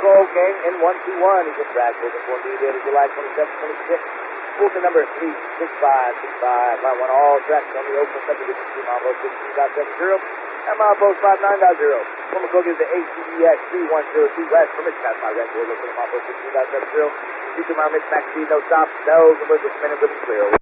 Eagle Gang in 121. He gets back looking for immediate July 27, 26. Fulton number 36565. Line 1 all tracks on the open subdivision to Mambo 16.70 and Mambo 59.0. From McCook is the ACEX 3102 West from Mitch Cass, my red board, looking at Mambo 16.70. Future Mile Mitch McAfee, no stop, no conversion, minute with the clear.